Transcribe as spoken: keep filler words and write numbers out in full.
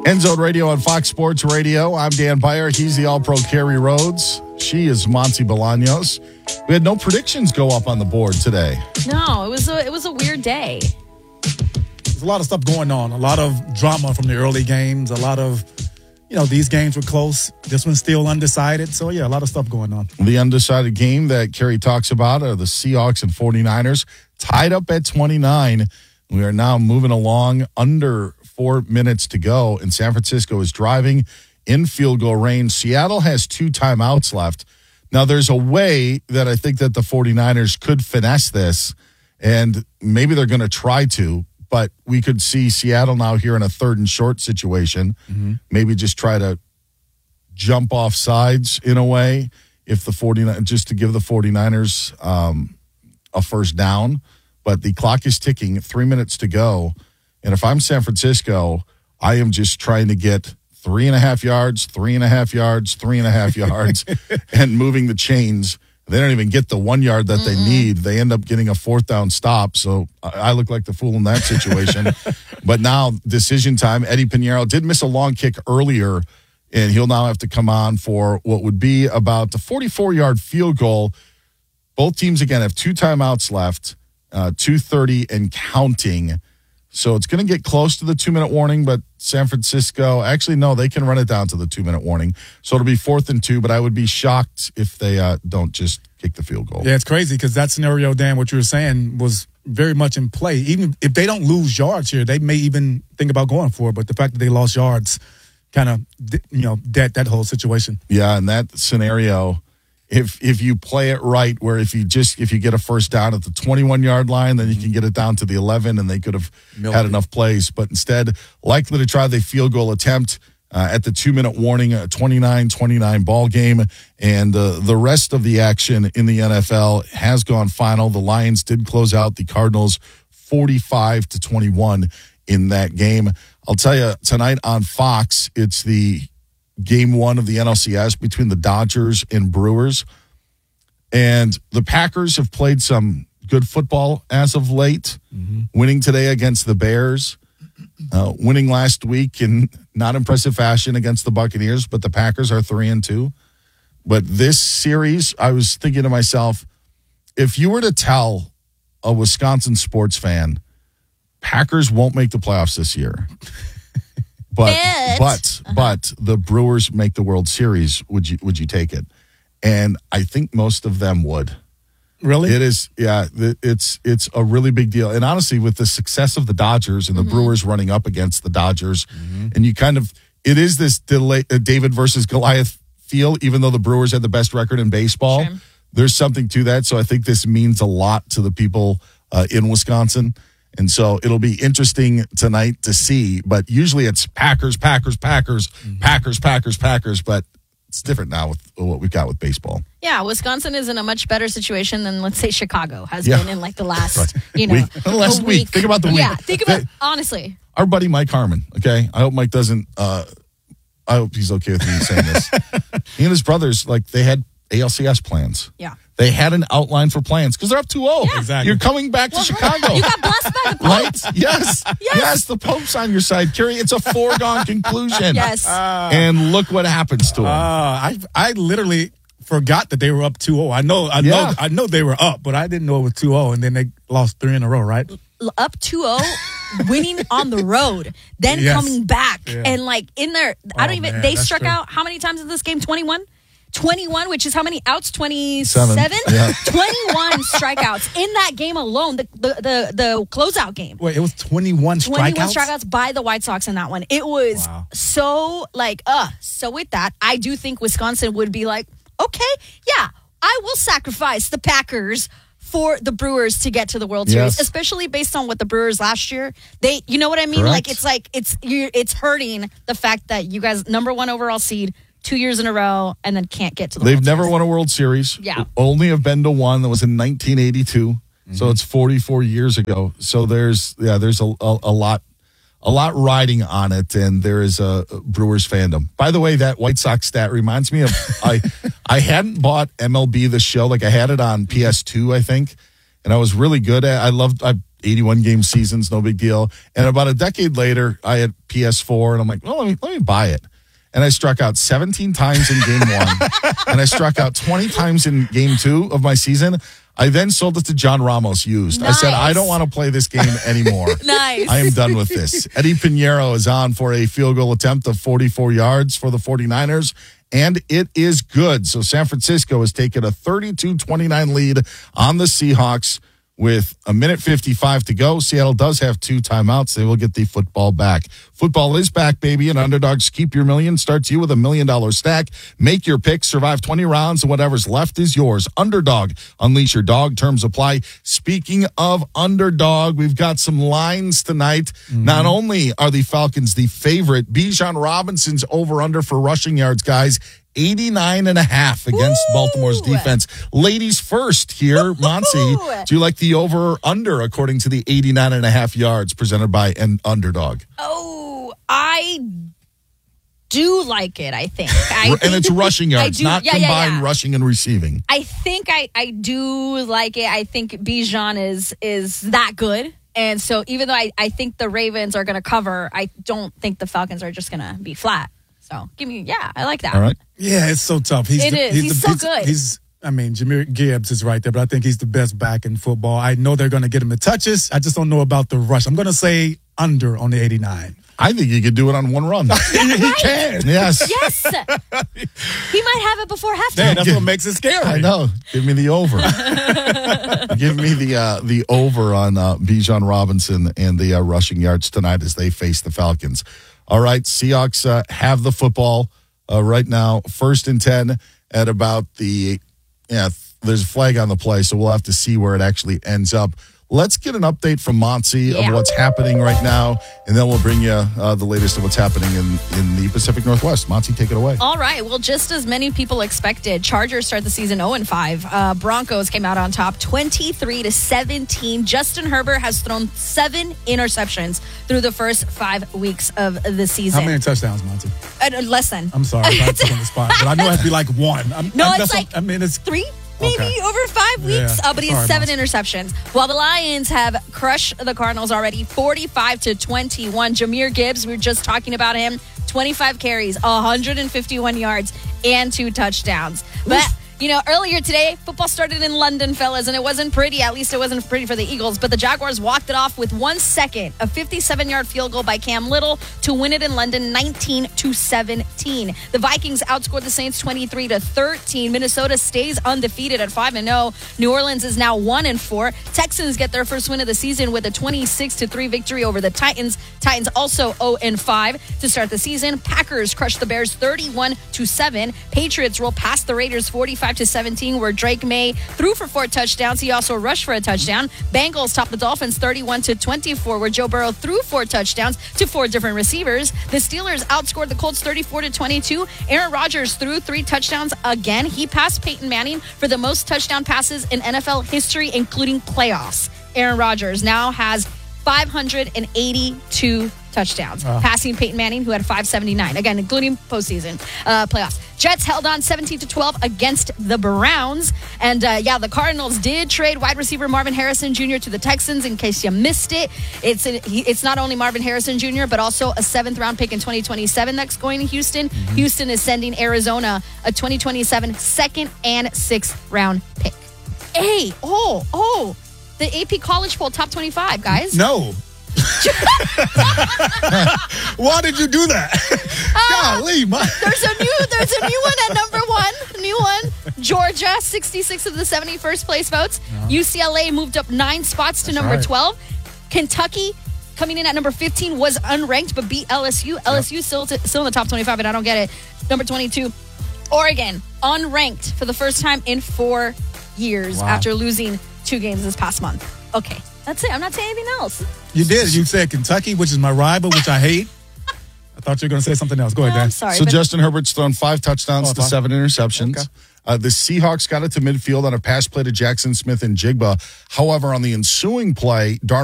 End Zone Radio on Fox Sports Radio. I'm Dan Beyer. He's the All-Pro Carrie Rhodes. She is Monty Bolaños. We had no predictions go up on the board today. No, it was a, it was a weird day. There's a lot of stuff going on. A lot of drama from the early games. A lot of, you know, these games were close. This one's still undecided. So, yeah, a lot of stuff going on. The undecided game that Carrie talks about are the Seahawks and 49ers, tied up at twenty-nine. We are now moving along under four minutes to go, and San Francisco is driving in field goal range. Seattle has two timeouts left. Now, there's a way that I think that the 49ers could finesse this, and maybe they're going to try to, but we could see Seattle now here in a third and short situation. Mm-hmm. Maybe just try to jump off sides in a way if the 49ers, just to give the 49ers um, a first down. But the clock is ticking, three minutes to go. And if I'm San Francisco, I am just trying to get three and a half yards, three and a half yards, three and a half yards, and moving the chains. They don't even get the one yard that Mm-mm. they need. They end up getting a fourth down stop. So I look like the fool in that situation. But now decision time. Eddie Pinheiro did miss a long kick earlier, and he'll now have to come on for what would be about the forty-four-yard field goal. Both teams, again, have two timeouts left, uh, two thirty and counting. So it's going to get close to the two-minute warning, but San Francisco, actually, no, they can run it down to the two-minute warning. So it'll be fourth and two, but I would be shocked if they uh, don't just kick the field goal. Yeah, it's crazy because that scenario, Dan, what you were saying was very much in play. Even if they don't lose yards here, they may even think about going for it, but the fact that they lost yards kind of, you know, dead that whole situation. Yeah, and that scenario, if if you play it right, where if you just if you get a first down at the twenty-one-yard line, then you can get it down to the eleven, and they could have Milky. had enough plays. But instead, likely to try the field goal attempt uh, at the two-minute warning, a twenty-nine twenty-nine ball game. And uh, the rest of the action in the N F L has gone final. The Lions did close out the Cardinals forty-five to twenty-one in that game. I'll tell you, tonight on Fox, it's the game one of the N L C S between the Dodgers and Brewers. And the Packers have played some good football as of late, mm-hmm. winning today against the Bears, uh, winning last week in not impressive fashion against the Buccaneers, but the Packers are three and two. But this series, I was thinking to myself, if you were to tell a Wisconsin sports fan, Packers won't make the playoffs this year, But but uh-huh. but the Brewers make the World Series. Would you would you take it? And I think most of them would. Really? It is. Yeah. It's it's a really big deal. And honestly, with the success of the Dodgers and the mm-hmm. Brewers running up against the Dodgers, mm-hmm. and you kind of it is this delay, uh, David versus Goliath feel. Even though the Brewers had the best record in baseball, sure. there's something to that. So I think this means a lot to the people uh, in Wisconsin. And so it'll be interesting tonight to see. But usually it's Packers, Packers, Packers, mm-hmm. Packers, Packers, Packers. But it's different now with what we've got with baseball. Yeah, Wisconsin is in a much better situation than, let's say, Chicago has yeah. been in like the last, right. you know, week. The last week. week. Think about the week. Yeah, think about, honestly. Our buddy Mike Harmon, okay? I hope Mike doesn't, uh, I hope he's okay with me saying this. He and his brothers, like, they had A L C S plans. Yeah. They had an outline for plans because they're up two oh. Yeah. Exactly. You're coming back to well, Chicago. You got blessed by the Pope. Right? Yes. yes. Yes. The Pope's on your side, Carrie. It's a foregone conclusion. Yes. Uh, and look what happens to him. Uh, I I literally forgot that they were up two oh. I know I yeah. know I know they were up, but I didn't know it was two oh, and then they lost three in a row, right? Up two oh, winning on the road, then yes. coming back yeah. and like in there. I don't oh, even. Man, they struck true. out how many times in this game? twenty-one twenty-one, which is how many outs? twenty-seven? Yeah. twenty-one strikeouts in that game alone, the, the the the closeout game. Wait, it was twenty-one strikeouts? twenty-one strikeouts by the White Sox in that one. It was wow. so, like, uh, so with that, I do think Wisconsin would be like, okay, yeah, I will sacrifice the Packers for the Brewers to get to the World Series, yes. especially based on what the Brewers last year, they, you know what I mean? Correct. Like, it's like, it's, you it's hurting the fact that you guys, number one overall seed, two years in a row, and then can't get to the They've World never Series. won a World Series. Yeah. Only have been to one that was in nineteen eighty-two. Mm-hmm. So it's forty-four years ago. So there's, yeah, there's a, a, a lot, a lot riding on it, and there is a Brewers fandom. By the way, that White Sox stat reminds me of, I, I hadn't bought M L B The Show. Like I had it on P S two, I think. and I was really good at. I loved I eighty-one game seasons, no big deal. And about a decade later, I had P S four, and I'm like, well, let me let me buy it. And I struck out seventeen times in game one, and I struck out twenty times in game two of my season. I then sold it to John Ramos used. Nice. I said, I don't want to play this game anymore. Nice. I am done with this. Eddie Pinheiro is on for a field goal attempt of forty-four yards for the 49ers, and it is good. So San Francisco has taken a thirty-two twenty-nine lead on the Seahawks with a minute fifty-five to go. Seattle does have two timeouts. They will get the football back. Football is back, baby, and Underdogs Keep Your Million starts you with a million dollar stack. Make your picks, survive twenty rounds, and whatever's left is yours. Underdog, unleash your dog. Terms apply. Speaking of Underdog, we've got some lines tonight. Mm-hmm. Not only are the Falcons the favorite, Bijan Robinson's over-under for rushing yards, guys, eighty-nine and a half against Ooh. Baltimore's defense. Ladies first here, Monty. Do you like the over or under according to the eighty-nine and a half yards presented by an Underdog? Oh, I do like it, I think. I and think, it's rushing yards, do, not yeah, combined yeah, yeah. rushing and receiving. I think I, I do like it. I think Bijan is is that good. And so even though I, I think the Ravens are going to cover, I don't think the Falcons are just going to be flat. So give me, yeah, I like that. All right. Yeah, it's so tough. He's It the, is. He's, He's the, so he's, good. He's, I mean, Jahmyr Gibbs is right there, but I think he's the best back in football. I know they're going to get him the touches. I just don't know about the rush. I'm going to say under on the eighty-nine. I think he could do it on one run. he Right? can. Yes. Yes. He might have it before halftime. Man, that's what makes it scary. I know. Give me the over. Give me the uh, the over on uh, Bijan Robinson and the uh, rushing yards tonight as they face the Falcons. All right, Seahawks uh, have the football uh, right now, first and ten at about the, yeah, there's a flag on the play, so we'll have to see where it actually ends up. Let's get an update from Monty Yeah. of what's happening right now, and then we'll bring you uh, the latest of what's happening in, in the Pacific Northwest. Monty, take it away. All right. Well, just as many people expected, Chargers start the season oh and five. Uh, Broncos came out on top twenty-three to seventeen. Justin Herbert has thrown seven interceptions through the first five weeks of the season. How many touchdowns, Monty? Uh, less than. I'm sorry, I'm not on the spot, but I know it has to be like one. I'm, No, I, it's that's like what- I mean, it's Three? Maybe Okay. over five weeks, Yeah. uh, but he has Sorry, seven interceptions. While the Lions have crushed the Cardinals already, forty-five to twenty-one. Jahmyr Gibbs, we were just talking about him, twenty-five carries, one hundred fifty-one yards, and two touchdowns. But, you know, earlier today, football started in London, fellas, and it wasn't pretty. At least it wasn't pretty for the Eagles. But the Jaguars walked it off with one second, a fifty-seven-yard field goal by Cam Little to win it in London, nineteen to seventeen. The Vikings outscored the Saints twenty-three to thirteen. Minnesota stays undefeated at five and oh. New Orleans is now one and four. Texans get their first win of the season with a twenty-six to three victory over the Titans. Titans also oh and five to start the season. Packers crushed the Bears thirty-one to seven. Patriots roll past the Raiders forty-five to seventeen, where Drake May threw for four touchdowns. He also rushed for a touchdown. Bengals topped the Dolphins thirty-one to twenty-four, where Joe Burrow threw four touchdowns to four different receivers. The Steelers outscored the Colts thirty-four to twenty-two. Aaron Rodgers threw three touchdowns again. He passed Peyton Manning for the most touchdown passes in N F L history, including playoffs. Aaron Rodgers now has five hundred eighty-two touchdowns, Wow. passing Peyton Manning, who had five seventy-nine, again, including postseason uh, playoffs. Jets held on seventeen to twelve against the Browns. And, uh, yeah, the Cardinals did trade wide receiver Marvin Harrison Junior to the Texans, in case you missed it. It's a, he, it's not only Marvin Harrison Junior, but also a seventh-round pick in twenty twenty-seven that's going to Houston. Mm-hmm. Houston is sending Arizona a twenty twenty-seven second and sixth-round pick. Hey, oh, oh, the A P College Poll Top twenty-five, guys. no. Why did you do that? Uh, Golly, my. There's a new there's a new one at number one. New one. Georgia, sixty-six of the seventy-first place votes. Uh-huh. U C L A moved up nine spots to That's number right. twelve. Kentucky, coming in at number fifteen, was unranked but beat L S U. L S U still, t- still in the top twenty-five, and I don't get it. Number twenty-two, Oregon, unranked for the first time in four years Wow. after losing two games this past month. Okay, that's it. I'm not saying anything else. You did. You said Kentucky, which is my rival, which I hate. I thought you were going to say something else. Go ahead, No, Dan. I'm sorry. So but- Justin Herbert's thrown five touchdowns Oh, to five. seven interceptions. Okay. Uh, the Seahawks got it to midfield on a pass play to Jackson Smith and Jigba. However, on the ensuing play, Darnold